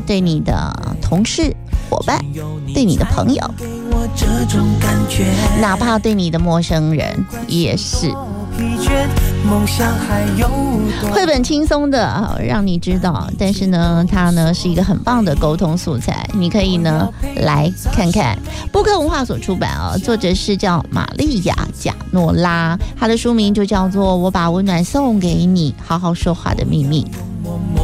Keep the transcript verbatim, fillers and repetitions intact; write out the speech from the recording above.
对你的同事伙伴，对你的朋友，哪怕对你的陌生人也是。绘本轻松的让你知道，但是呢它呢是一个很棒的沟通素材，你可以呢来看看。布克文化所出版啊，作者是叫玛利亚·贾诺拉，她的书名就叫做《我把温暖送给你，好好说话的秘密》。